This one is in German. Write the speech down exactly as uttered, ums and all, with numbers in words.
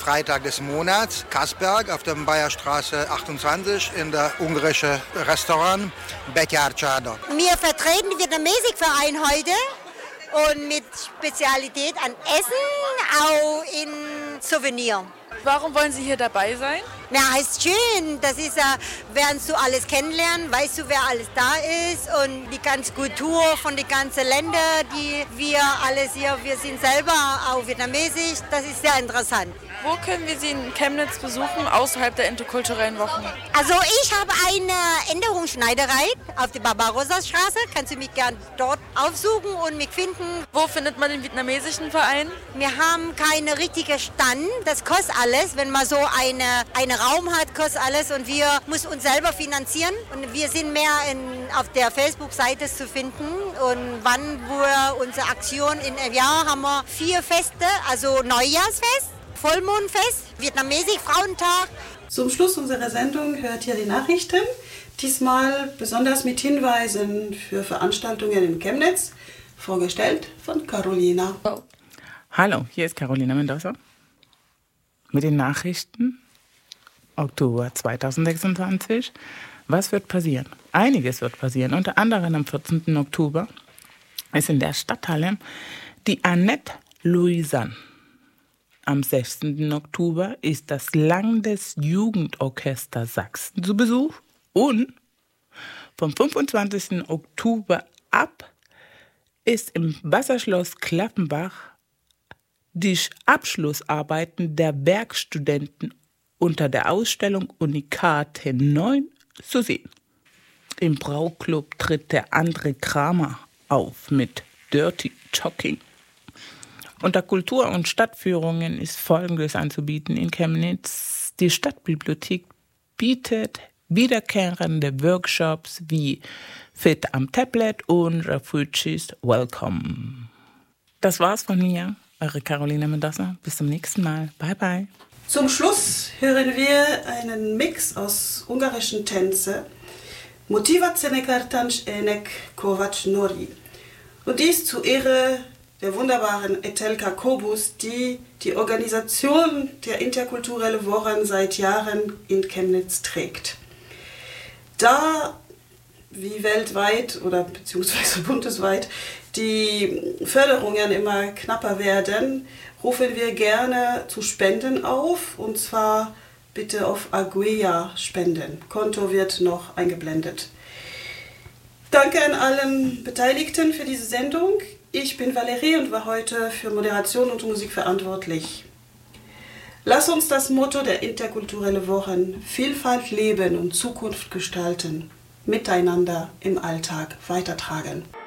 Freitag des Monats, Kasberg auf der Bayerstraße achtundzwanzig in der ungarischen Restaurant Betyár Csárda. Wir vertreten den Vietnamesik-Verein heute und mit Spezialität an Essen, auch in Souvenir. Warum wollen Sie hier dabei sein? Na, heißt schön. Das ist ja, während du alles kennenlernen, weißt du, wer alles da ist und die ganze Kultur von den ganzen Ländern, die wir alles hier, wir sind selber auch vietnamesisch, das ist sehr interessant. Wo können wir Sie in Chemnitz besuchen, außerhalb der interkulturellen Wochen? Also ich habe eine Änderungsschneiderei auf der Barbarossa-Straße. Kannst du mich gern dort aufsuchen und mich finden. Wo findet man den vietnamesischen Verein? Wir haben keinen richtigen Stand. Das kostet alles. Wenn man so eine, einen Raum hat, kostet alles. Und wir müssen uns selber finanzieren. Und wir sind mehr in, auf der Facebook-Seite zu finden. Und wann wir unsere Aktion in einem Jahr haben wir vier Feste, also Neujahrsfest, Vollmondfest, Vietnamesik-Frauentag. Zum Schluss unserer Sendung hört ihr die Nachrichten. Diesmal besonders mit Hinweisen für Veranstaltungen in Chemnitz. Vorgestellt von Carolina. Hallo, hier ist Carolina Mendoza mit den Nachrichten Oktober zweitausendsechsundzwanzig. Was wird passieren? Einiges wird passieren. Unter anderem am vierzehnten Oktober ist in der Stadthalle die Annette Louisanne. Am sechzehnten Oktober ist das Landesjugendorchester Sachsen zu Besuch und vom fünfundzwanzigsten Oktober ab ist im Wasserschloss Klaffenbach die Abschlussarbeiten der Werkstudenten unter der Ausstellung Unikate neun zu sehen. Im Brauclub tritt der André Kramer auf mit Dirty Talking. Unter Kultur- und Stadtführungen ist Folgendes anzubieten in Chemnitz. Die Stadtbibliothek bietet wiederkehrende Workshops wie Fit am Tablet und Refugees Welcome. Das war's von mir, eure Carolina Mendoza. Bis zum nächsten Mal. Bye, bye. Zum Schluss hören wir einen Mix aus ungarischen Tänze. Motivat Senekartansch Enek Kovac Nori. Und dies zu Ehre der wunderbaren Etelka Kobus, die die Organisation der interkulturellen Wochen seit Jahren in Chemnitz trägt. Da, wie weltweit oder beziehungsweise bundesweit, die Förderungen immer knapper werden, rufen wir gerne zu Spenden auf, und zwar bitte auf Aguea spenden. Konto wird noch eingeblendet. Danke an allen Beteiligten für diese Sendung. Ich bin Valerie und war heute für Moderation und Musik verantwortlich. Lass uns das Motto der interkulturellen Wochen Vielfalt leben und Zukunft gestalten, miteinander im Alltag weitertragen.